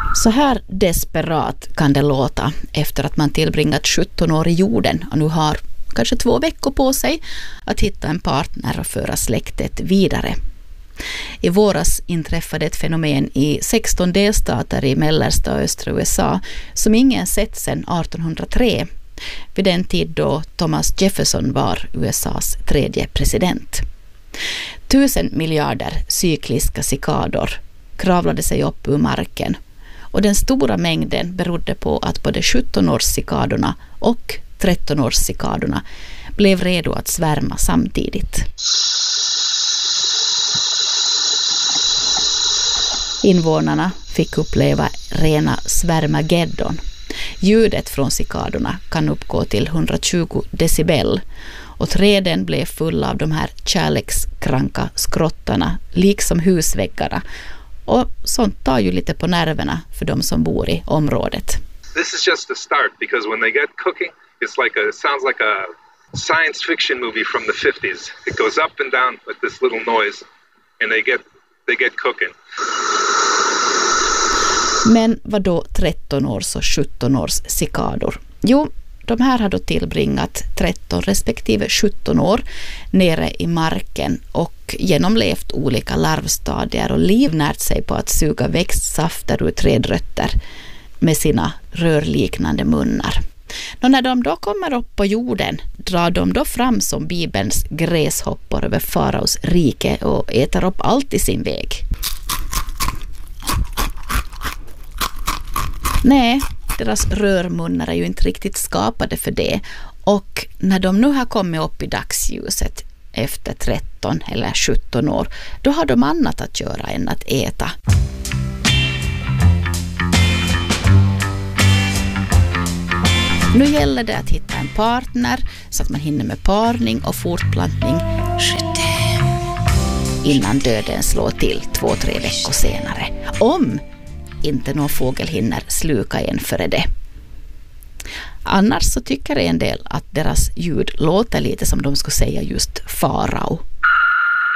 Så här desperat kan det låta efter att man tillbringat 17 år i jorden och nu har kanske 2 veckor på sig att hitta en partner och föra släktet vidare. I våras inträffade ett fenomen i 16 delstater i mellersta och östra USA som ingen sett sedan 1803, vid den tid då Thomas Jefferson var USAs 3:e president. 1000 miljarder cykliska cikador kravlade sig upp ur marken, och den stora mängden berodde på att både 17-årscikadorna och 13-årscikadorna blev redo att svärma samtidigt. Invånarna fick uppleva rena svärmageddon. Ljudet från cikadorna kan uppgå till 120 decibel, och träden blev fulla av de här kärlekskranka skrottarna liksom husväggarna, och sånt tar ju lite på nerverna för de som bor i området. This is just the start, because when they get cooking, it sounds like a science fiction movie from the 50s. It goes up and down with this little noise, and they get cooking. Men vad då 13-års och 17-års cikador? Jo, de här har då tillbringat 13 respektive 17 år nere i marken och genomlevt olika larvstadier och livnärt sig på att suga växtsafter ur trädrötter med sina rörliknande munnar. Och när de då kommer upp på jorden drar de då fram som Bibelns gräshoppor över faraos rike och äter upp allt i sin väg. Nej, deras rörmunnar är ju inte riktigt skapade för det, och när de nu har kommit upp i dagsljuset efter 13 eller 17 år, då har de annat att göra än att äta. Nu gäller det att hitta en partner så att man hinner med parning och fortplantning innan döden slår till 2-3 veckor senare. Om inte någon fågel hinner sluka en före det. Annars så tycker en del att deras ljud låter lite som de skulle säga just farao.